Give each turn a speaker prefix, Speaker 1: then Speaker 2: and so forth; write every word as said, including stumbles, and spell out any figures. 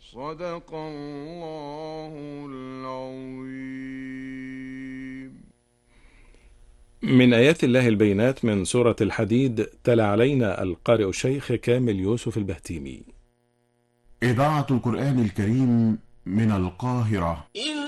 Speaker 1: صدق الله العظيم.
Speaker 2: من آيات الله البينات من سورة الحديد، تلا علينا القارئ الشيخ كامل يوسف البهتيمي.
Speaker 3: إذاعة القرآن الكريم من القاهرة.